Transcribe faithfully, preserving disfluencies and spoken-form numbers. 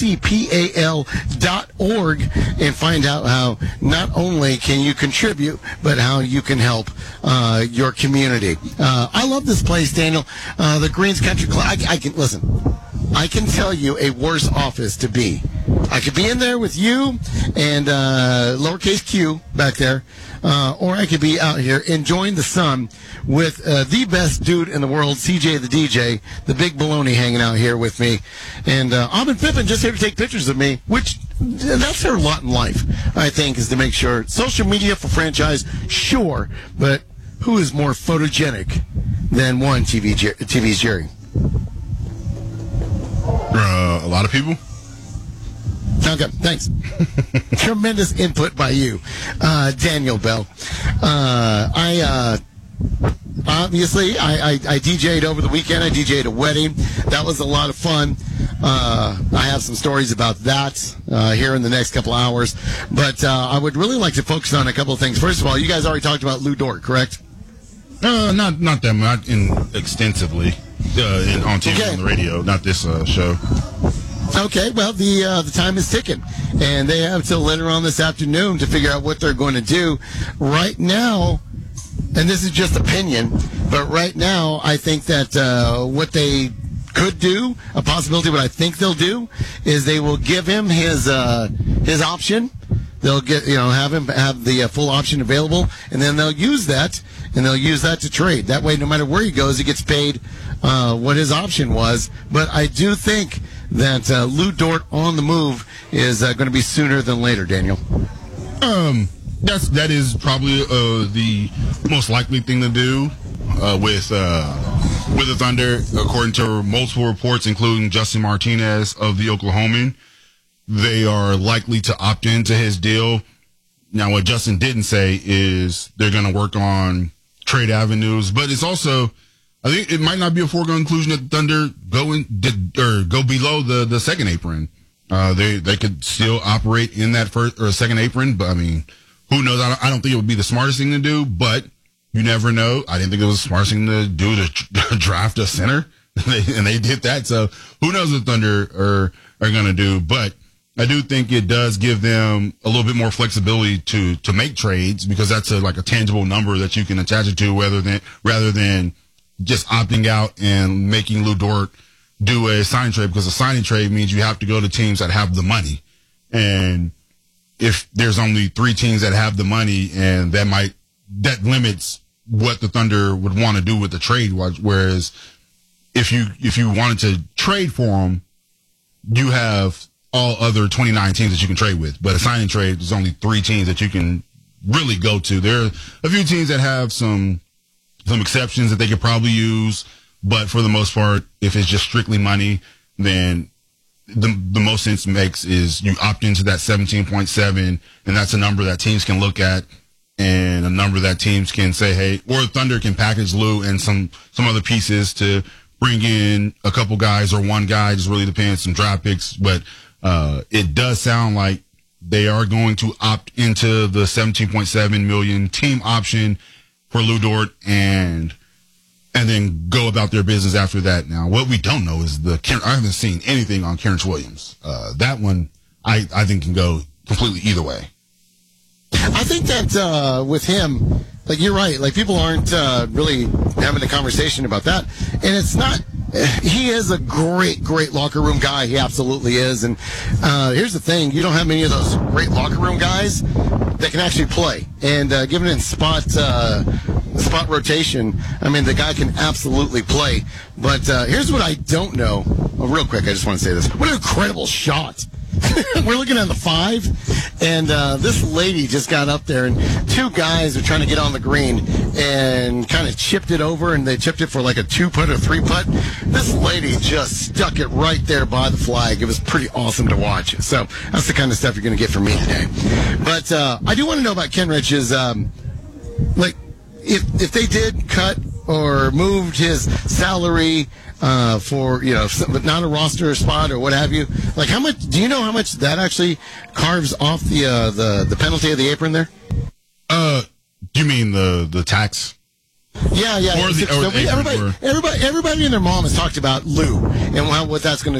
C P A L dot org and find out how not only can you contribute, but how you can help uh, your community. Uh, I love this place, Daniel. Uh, the Greens Country Club. I, I can listen. I can tell you a worse office to be. I could be in there with you and uh, lowercase q back there, uh, or I could be out here enjoying the sun with uh, the best dude in the world, C J the D J, the big baloney hanging out here with me. And uh, Aubin Pippin just here to take pictures of me, which that's their lot in life, I think, is to make sure. Social media for franchise, sure, but who is more photogenic than one T V T V's Jerry? Uh, a lot of people. Okay, thanks. Tremendous input by you, uh, Daniel Bell. Uh, I uh, obviously I, I, I D J'd over the weekend. I D J'd a wedding. That was a lot of fun. Uh, I have some stories about that uh, here in the next couple hours. But uh, I would really like to focus on a couple of things. First of all, you guys already talked about Lou Dort, correct? Uh, not not that much, in extensively uh, in, on T V okay. and on the radio. Not this uh, show. Okay, well, the uh, the time is ticking, and they have till later on this afternoon to figure out what they're going to do. Right now, and this is just opinion, but right now, I think that uh, what they could do, a possibility, what I think they'll do, is they will give him his uh, his option. They'll get, you know, have him have the uh, full option available, and then they'll use that, and they'll use that to trade. That way, no matter where he goes, he gets paid uh, what his option was. But I do think that uh, Lou Dort on the move is uh, going to be sooner than later, Daniel. Um, that's that is probably uh, the most likely thing to do uh, with uh, with the Thunder, according to multiple reports, including Justin Martinez of the Oklahoman. They are likely to opt into his deal. Now, what Justin didn't say is they're going to work on trade avenues, but it's also, I think it might not be a foregone conclusion that the Thunder go in, or go below the, the second apron. Uh, they, they could still operate in that first or second apron, but I mean, who knows? I don't, I don't think it would be the smartest thing to do, but you never know. I didn't think it was the smartest thing to do to draft a center, and they did that. So who knows what Thunder are, are going to do, but I do think it does give them a little bit more flexibility to, to make trades, because that's a, like a tangible number that you can attach it to, rather than, rather than just opting out and making Lou Dort do a signing trade, because a signing trade means you have to go to teams that have the money. And if there's only three teams that have the money, and that might, that limits what the Thunder would want to do with the trade. Whereas if you, if you wanted to trade for them, you have all other twenty-nine teams that you can trade with. But a signing trade, there's only three teams that you can really go to. There are a few teams that have some some exceptions that they could probably use, but for the most part, if it's just strictly money, then the the most sense it makes is you opt into that seventeen point seven, and that's a number that teams can look at, and a number that teams can say, hey, or Thunder can package Lou and some some other pieces to bring in a couple guys or one guy, just really depends, some draft picks, but Uh, it does sound like they are going to opt into the seventeen point seven million team option for Lou Dort, and and then go about their business after that. Now, what we don't know is the I haven't seen anything on Terrence Williams. Uh, that one I I think can go completely either way. I think that uh, with him, like you're right, like people aren't uh, really having a conversation about that, and it's not. He is a great, great locker room guy. He absolutely is. And uh, here's the thing. You don't have many of those great locker room guys that can actually play. And uh, given in spot uh, spot rotation, I mean, the guy can absolutely play. But uh, here's what I don't know. Well, real quick, I just want to say this. What an incredible shot. We're looking at the five, and uh, this lady just got up there, and two guys are trying to get on the green and kind of chipped it over, and they chipped it for like a two-putt or three-putt. This lady just stuck it right there by the flag. It was pretty awesome to watch. So that's the kind of stuff you're going to get from me today. But uh, I do want to know about Kenrich's, um, like, if if they did cut or moved his salary uh, for, you know, but not a roster spot or what have you, like how much, do you know how much that actually carves off the uh, the, the penalty of the apron there? Uh, do you mean the, the tax? Yeah, yeah. Or the, or so we, everybody, or... everybody, everybody and their mom has talked about Lou and how, what that's going to